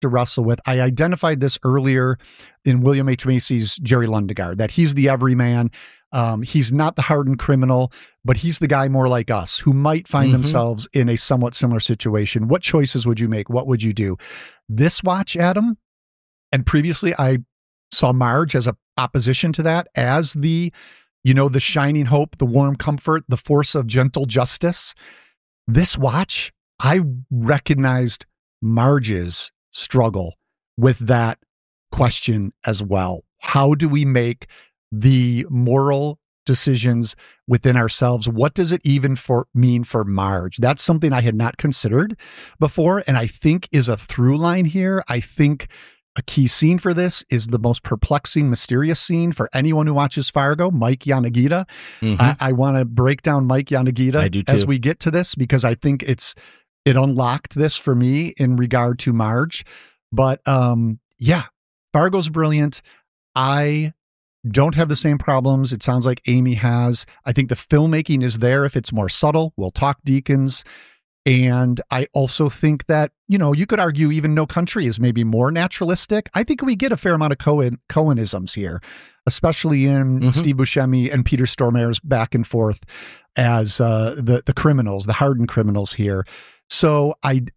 to wrestle with. I identified this earlier in William H. Macy's Jerry Lundegaard, that he's the everyman. He's not the hardened criminal, but he's the guy more like us who might find themselves in a somewhat similar situation. What choices would you make? What would you do? This watch, Adam, and previously I saw Marge as a opposition to that, as the, the shining hope, the warm comfort, the force of gentle justice. This watch, I recognized Marge's struggle with that question as well. How do we make the moral decisions within ourselves? What does it even mean for Marge? That's something I had not considered before, and I think is a through line here. I think a key scene for this is the most perplexing, mysterious scene for anyone who watches Fargo, Mike Yanagita. I want to break down Mike Yanagita as we get to this, because I think it unlocked this for me in regard to Marge. But Fargo's brilliant. I don't have the same problems it sounds like Amy has. I think the filmmaking is there if it's more subtle. We'll talk Deakins. And I also think that, you could argue even No Country is maybe more naturalistic. I think we get a fair amount of Cohenisms here, especially in Steve Buscemi and Peter Stormare's back and forth as the criminals, the hardened criminals here. So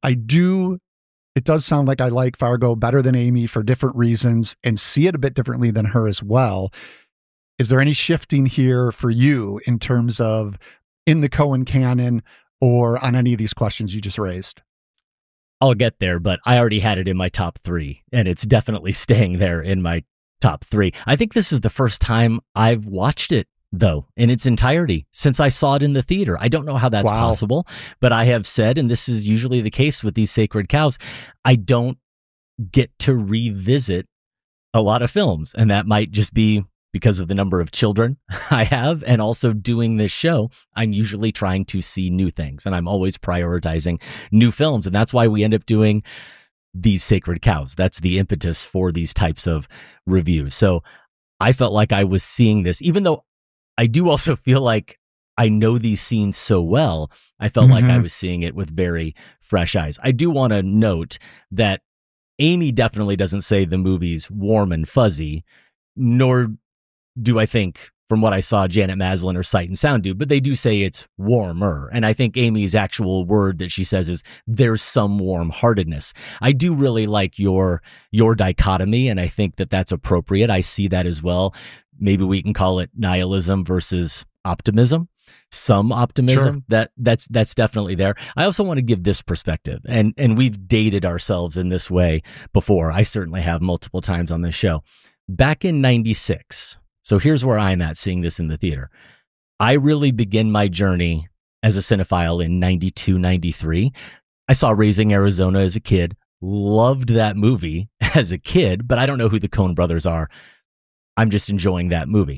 it does sound like I like Fargo better than Amy for different reasons and see it a bit differently than her as well. Is there any shifting here for you in terms of in the Coen canon or on any of these questions you just raised? I'll get there, but I already had it in my top 3, and it's definitely staying there in my top 3. I think this is the first time I've watched it, though, in its entirety since I saw it in the theater. I don't know how that's possible, but I have said, and this is usually the case with these sacred cows, I don't get to revisit a lot of films, and that might just be because of the number of children I have, and also doing this show, I'm usually trying to see new things, and I'm always prioritizing new films, and that's why we end up doing these sacred cows. That's the impetus for these types of reviews. So I felt like I was seeing this, even though I do also feel like I know these scenes so well, I felt like I was seeing it with very fresh eyes. I do want to note that Amy definitely doesn't say the movie's warm and fuzzy, nor do I think, from what I saw, Janet Maslin or Sight and Sound do, but they do say it's warmer. And I think Amy's actual word that she says is there's some warm-heartedness. I do really like your dichotomy, and I think that that's appropriate. I see that as well. Maybe we can call it nihilism versus optimism. Some optimism. Sure. That's definitely there. I also want to give this perspective, and we've dated ourselves in this way before. I certainly have multiple times on this show. Back in 96, so here's where I'm at seeing this in the theater. I really begin my journey as a cinephile in 92, 93. I saw Raising Arizona as a kid, loved that movie as a kid, but I don't know who the Coen brothers are. I'm just enjoying that movie.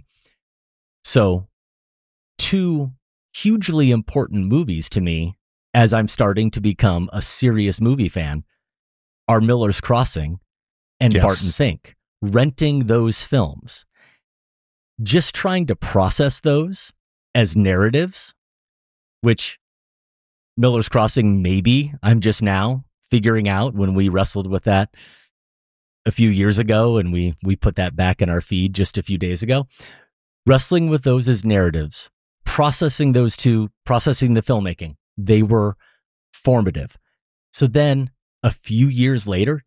So 2 hugely important movies to me as I'm starting to become a serious movie fan are Miller's Crossing and Barton Fink. Renting those films, just trying to process those as narratives, which Miller's Crossing, maybe I'm just now figuring out when we wrestled with that a few years ago, and we put that back in our feed just a few days ago. Wrestling with those as narratives, processing those 2, processing the filmmaking, they were formative. So then a few years later,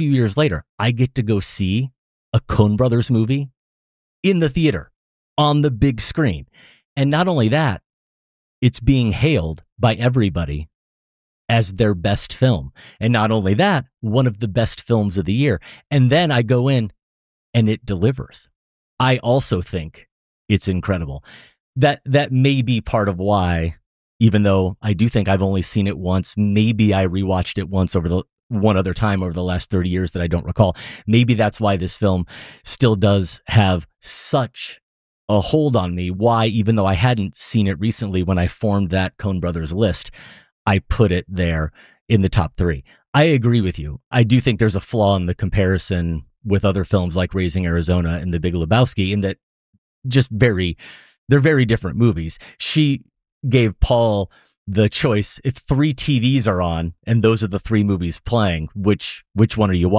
I get to go see a Coen Brothers movie in the theater on the big screen. And not only that, it's being hailed by everybody as their best film. And not only that, one of the best films of the year. And then I go in and it delivers. I also think it's incredible. That may be part of why, even though I do think I've only seen it once, maybe I rewatched it once one other time over the last 30 years that I don't recall. Maybe that's why this film still does have such a hold on me. Why, even though I hadn't seen it recently when I formed that Coen Brothers list, I put it there in the top 3. I agree with you. I do think there's a flaw in the comparison with other films like Raising Arizona and The Big Lebowski, in that they're very different movies. She gave Paul the choice, if 3 TVs are on and those are the 3 movies playing, which one are you watching?